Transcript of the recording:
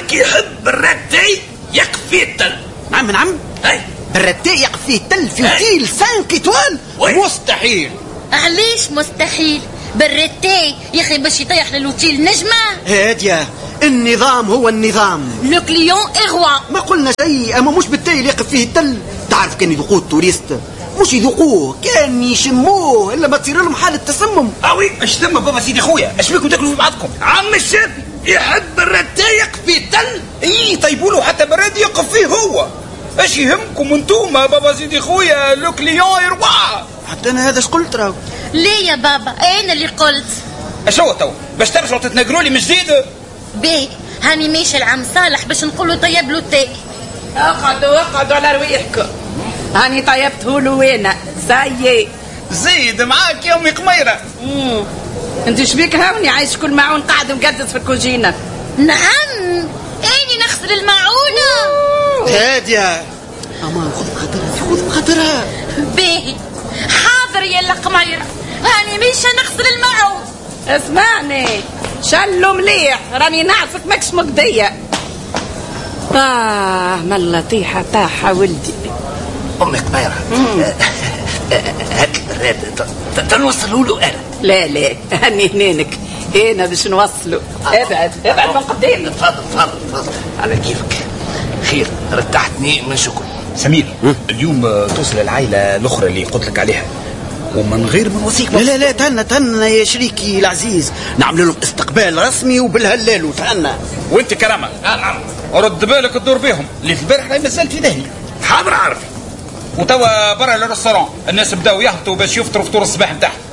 كي يحب الرتي يكفي التل. نعم الرتي يقفيه التل في اوتيل 5 إيطوال؟ مستحيل. علاش مستحيل؟ بالرتي يا اخي باش يطيح للوتيل نجمه. هاديه النظام هو النظام. لو كليون اغوا. ما قلنا شيء، اما مش بالتالي يقف فيه التل. تعرف كان يذوقوه التوريست، مش يذوقوه، كان يشموه الا ما تصير لهم حاله تسمم. اوي اش ثم بابا سيدي خويا، اش بيكم تاكلوا في بعضكم؟ عم الشافي يحب الرتي يقف فيه التل. اي طيبوا له حتى براد يقف فيه هو. اش يهمكم انتوما بابا سيدي خويا؟ لو كليون يروح. حتى انا هذا اش قلت راهو. ليه يا بابا انا اللي قلت. اش هو تو باش ترجعوا تتنقروا لي من جديد؟ بي هاني ماشي العم صالح باش نقولوا طيب له تاي. اقعدوا على رواحكم، هاني طيبته له وانا زي زيد معاك يا امي قميره. انت شبيك هاوني عايش كل معون قاعد مقدس في الكوجينه؟ نعم اني نغسل المعونه. هاديه اما خذ بخاطرها. باهي حاضر يا القميره، هاني ماشي نغسل المعون. اسمعني شلو مليح، راني نعرفك ماكش مقضيه. من اللطيحه طاحه ولدي. امي قميره هات البراد تنوصلوا له انا. لا هني هنينك هنا باش نوصلوا. ابعد من قدامي. تفضل على كيفك. خير رتحتني من شكر. سمير اليوم توصل العائله الاخرى اللي قلت لك عليها ومن غير من وثيق. لا تهنى يا شريكي العزيز، نعمل لهم استقبال رسمي وبالهلال وتهنى. وانت كرامه نعم رد بالك تدور بهم، اللي في البارح راهي مازال في ذهني. حاضر عارف. وتوا برا الريستوران الناس بداو يهبطوا باش يفطروا فطور الصباح نتاعهم.